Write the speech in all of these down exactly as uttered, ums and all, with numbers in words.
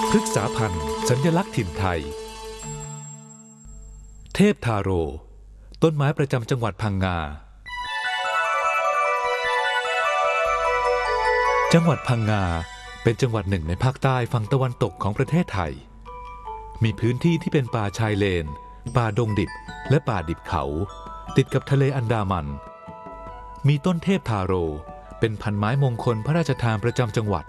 พฤกษาพันธุ์สัญลักษณ์ถิ่นไทยเทพทาโร่ต้นไม้ประจำจังหวัดพังงาจังหวัดพังงาเป็นจังหวัดหนึ่งในภาคใต้ฝั่งตะวันตกของประเทศไทยมีพื้นที่ที่เป็นป่าชายเลนป่าดงดิบและป่าดิบเขาติดกับทะเลอันดามันมีต้นเทพทาโร่เป็นพันไม้มงคลพระราชทานประจำจังหวัด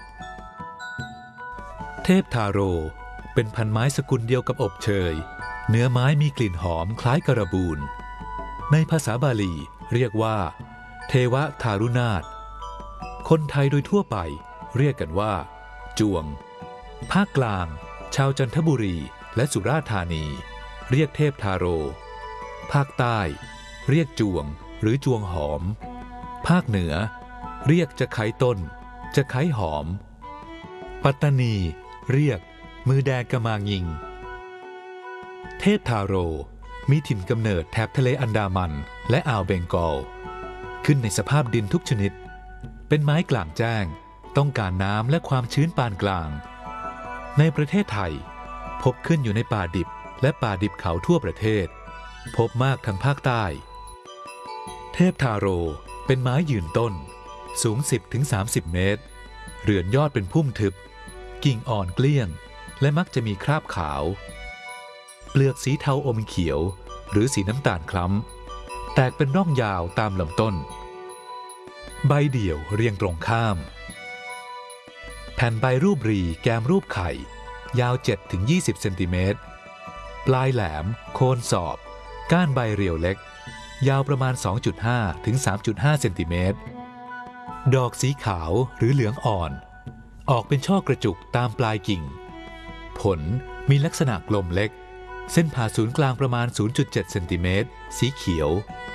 เทพทาโร่เป็นพันไม้สกุลเดียวกับอบเชยเนื้อไม้มีกลิ่นหอมคล้ายกระบูนในภาษาบาลีเรียกว่าเทวทารุนาถคนไทยโดยทั่วไปเรียกกันว่าจวงภาคกลางชาวจันทบุรีและสุราษฎร์ธานีเรียกเทพทาโร่ภาคใต้เรียกจวงหรือจวงหอมภาคเหนือเรียกจะไคต้นจะไคหอมปัตตานีเรียกมือแดงกะมางิงเทพทาโร่มีถิ่นกำเนิดแถบทะเลอันดามันและอ่าวเบงกอลขึ้นในสภาพดินทุกชนิดเป็นไม้กลางแจ้งต้องการน้ำและความชื้นปานกลางในประเทศไทยพบขึ้นอยู่ในป่าดิบและป่าดิบเขาทั่วประเทศพบมากทางภาคใต้เทพทาโร่เป็นไม้ยืนต้นสูง สิบถึงสามสิบ เมตรเรือนยอดเป็นพุ่มทึบกิ่งอ่อนเกลี้ยงและมักจะมีคราบขาวเปลือกสีเทาอมเขียวหรือสีน้ำตาลคล้ำแตกเป็นร่องยาวตามลำต้นใบเดี่ยวเรียงตรงข้ามแผ่นใบรูปรีแกมรูปไข่ยาว เจ็ดถึงยี่สิบ เซนติเมตรปลายแหลมโคนสอบก้านใบเรียวเล็กยาวประมาณ สองจุดห้า ถึง สามจุดห้า เซนติเมตรดอกสีขาวหรือเหลืองอ่อนออกเป็นช่อกระจุกตามปลายกิ่งผลมีลักษณะกลมเล็กเส้นผ่าศูนย์กลางประมาณ ศูนย์จุดเจ็ด เซนติเมตรสีเขียว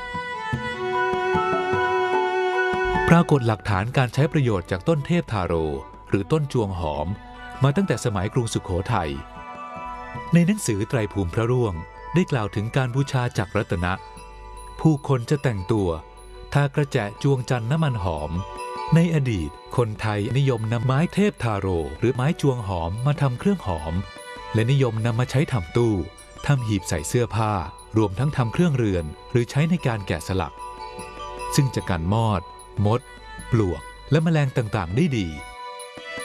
ปรากฏหลักฐานการใช้ประโยชน์จากต้นเทพทาโร่หรือต้นจวงหอมมาตั้งแต่สมัยกรุงสุโขทัยในหนังสือไตรภูมิพระร่วงได้กล่าวถึงการบูชาจักรรัตนะผู้คนจะแต่งตัวทากระแจจวงจันทร์น้ำมันหอมในอดีตคนไทยนิยมนำไม้เทพทาโร่หรือไม้จวงหอมมาทำเครื่องหอมและนิยมนำมาใช้ทำตู้ทำหีบใส่เสื้อผ้ารวมทั้งทำเครื่องเรือนหรือใช้ในการแกะสลักซึ่งจะกันมอดมดปลวกและแมลงต่างๆได้ดี